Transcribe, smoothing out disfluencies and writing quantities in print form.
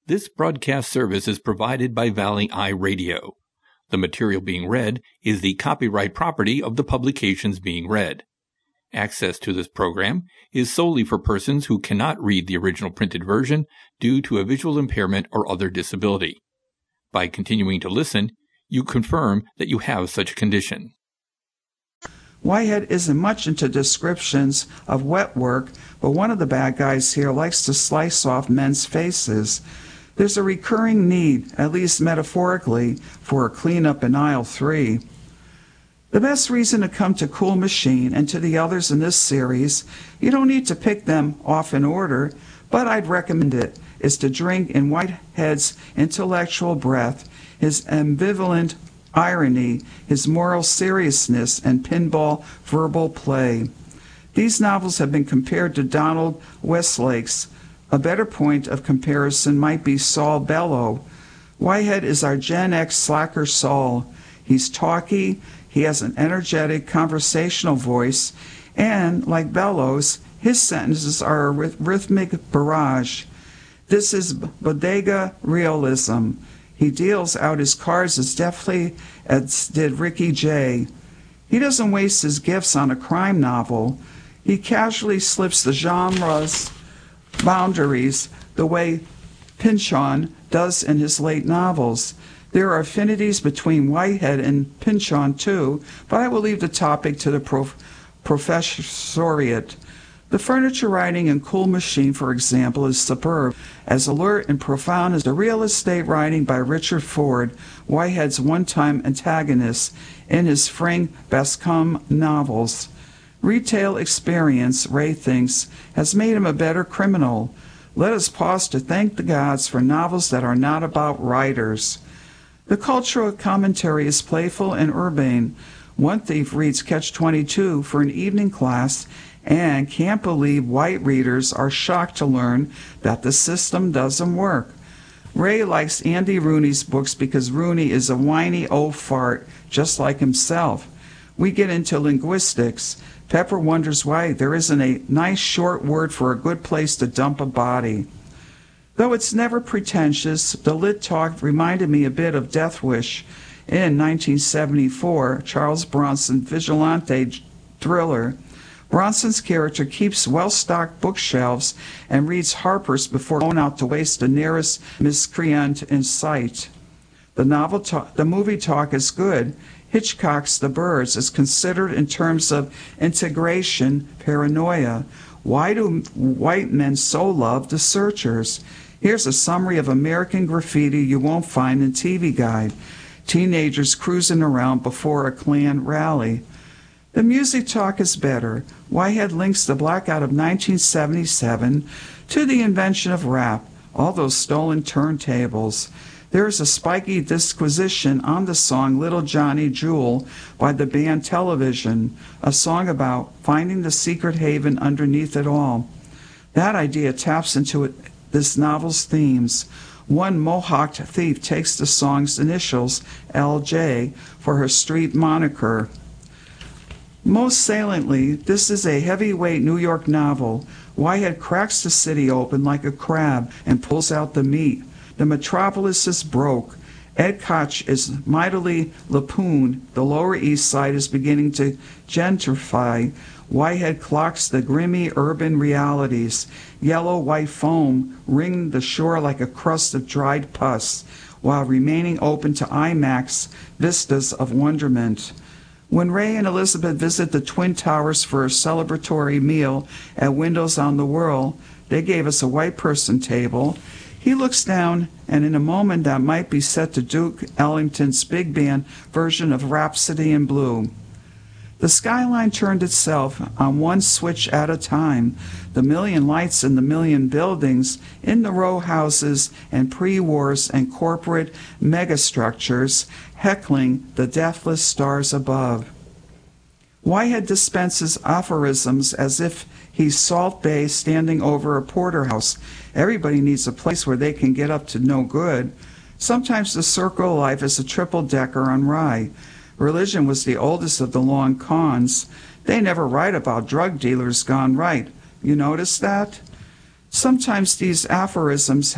This broadcast service is provided by Valley Eye Radio. The material being read is the copyright property of the publications being read. Access to this program is solely for persons who cannot read the original printed version due to a visual impairment or other disability. By continuing to listen, you confirm that you have such a condition. Whitehead isn't much into descriptions of wet work, but one of the bad guys here likes to slice off men's faces. There's a recurring need, at least metaphorically, for a cleanup in aisle 3. The best reason to come to Cool Machine and to the others in this series, you don't need to pick them off in order, but I'd recommend it, is to drink in Whitehead's intellectual breath, his ambivalent irony, his moral seriousness, and pinball verbal play. These novels have been compared to Donald Westlake's. A better point of comparison might be Saul Bellow. Whitehead is our Gen X slacker Saul. He's talky, he has an energetic conversational voice, and, like Bellow's, his sentences are a rhythmic barrage. This is bodega realism. He deals out his cards as deftly as did Ricky Jay. He doesn't waste his gifts on a crime novel. He casually slips the genre's boundaries the way Pynchon does in his late novels. There are affinities between Whitehead and Pynchon too, but I will leave the topic to the professoriate. The furniture writing in Cool Machine, for example, is superb, as alert and profound as the real estate writing by Richard Ford, Whitehead's one-time antagonist in his Frank Bascom novels. Retail experience, Ray thinks, has made him a better criminal. Let us pause to thank the gods for novels that are not about writers. The cultural commentary is playful and urbane. One thief reads Catch-22 for an evening class and can't believe white readers are shocked to learn that the system doesn't work. Ray likes Andy Rooney's books because Rooney is a whiny old fart just like himself. We get into linguistics. Pepper wonders why there isn't a nice short word for a good place to dump a body. Though it's never pretentious, the lit talk reminded me a bit of Death Wish in 1974, Charles Bronson vigilante thriller. Bronson's character keeps well-stocked bookshelves and reads Harper's before going out to waste the nearest miscreant in sight. The movie talk is good. Hitchcock's The Birds is considered in terms of integration paranoia. Why do white men so love The Searchers? Here's a summary of American graffiti you won't find in TV Guide. Teenagers cruising around before a Klan rally. The music talk is better. Whitehead links the blackout of 1977 to the invention of rap, all those stolen turntables. There is a spiky disquisition on the song Little Johnny Jewel by the band Television, a song about finding the secret haven underneath it all. That idea taps into this novel's themes. One mohawked thief takes the song's initials, LJ, for her street moniker. Most saliently, this is a heavyweight New York novel. Whitehead cracks the city open like a crab and pulls out the meat. The metropolis is broke. Ed Koch is mightily lampooned. The Lower East Side is beginning to gentrify. Whitehead clocks the grimy urban realities. Yellow-white foam ring the shore like a crust of dried pus, while remaining open to IMAX vistas of wonderment. When Ray and Elizabeth visit the Twin Towers for a celebratory meal at Windows on the World, they gave us a white person table. He looks down, and in a moment that might be set to Duke Ellington's big band version of Rhapsody in Blue. The skyline turned itself on one switch at a time. The million lights in the million buildings, in the row houses and pre-wars and corporate megastructures, heckling the deathless stars above. Whitehead dispenses aphorisms as if he's Salt Bay standing over a porterhouse. Everybody needs a place where they can get up to no good. Sometimes the circle of life is a triple-decker on Rye. Religion was the oldest of the long cons. They never write about drug dealers gone right. You notice that? Sometimes these aphorisms